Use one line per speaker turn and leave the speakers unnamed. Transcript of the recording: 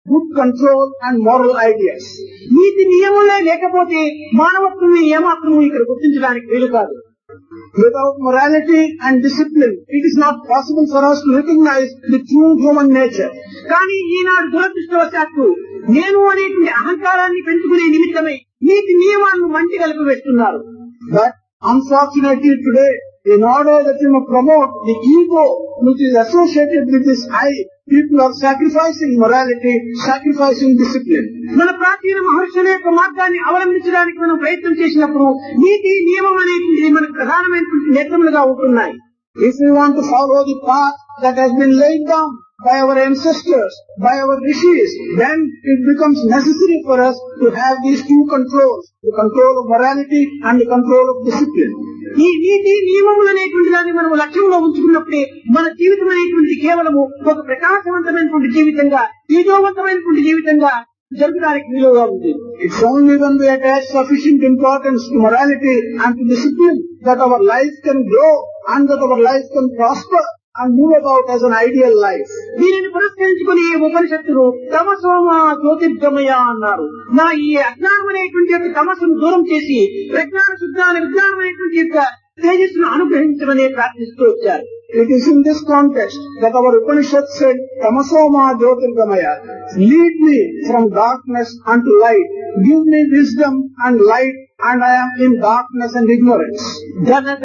good control and moral ideas.
నీతి నియములే లేకపోతే మానవత్వం ఏమాత్రం ఇక్కడ గుర్తించడానికి వీలు కాదు.
Without morality and discipline, it is not possible for us to recognize the true human nature.
కానీ ఈనాడు దురదృష్టవశాత్తు నేను అనేటువంటి అహంకారాన్ని పెంచుకునే నిమిత్తమై నీతి నియమాలను మంచి కలిపి వేస్తున్నారు.
But unfortunately today, in order that you may promote the ego which is associated with this I, people are sacrificing morality, sacrificing discipline.
మన ప్రాచీన మహర్షుల యొక్క మార్గాన్ని అవలంబించడానికి మనం ప్రయత్నం చేసినప్పుడు నీతి నియమం అనేటువంటి మనకు ప్రధానమైనటువంటి నేత్రములుగా ఉంటున్నాయి.
If we want to follow the path that has been laid down by our ancestors, by our rishis, then it becomes necessary for us to have these two controls, the control of morality and the control of discipline.
ఈ నీతి నియమములు అనేటువంటి దాన్ని మనం లక్ష్యంలో ఉంచుకున్నప్పుడే మన జీవితం అనేటువంటి కేవలము ఒక ప్రకాశవంతమైనటువంటి జీవితంగా, తేజోవంతమైనటువంటి జీవితంగా జరగడానికి వీలుగా ఉంది.
It's only when we attach sufficient importance to morality and to discipline that our life can grow and that our life can prosper and move about as an ideal life.
దీనిని పురస్కరించుకుని ఉపనిషత్తులు తమసోమ జ్యోతిర్గమయ అన్నారు. నా ఈ అజ్ఞానం అనేటువంటి యొక్క తమస్సును దూరం చేసి ప్రజ్ఞాన శుద్ధాన్ని విజ్ఞానం అనేటువంటి యొక్క తేజస్సును అనుగ్రహించమని ప్రార్థిస్తూ వచ్చారు.
It is in this context that our Upanishad said, Tamasoma Jyotirgamaya, lead me from darkness unto light, give me wisdom and light, and I am in darkness and ignorance.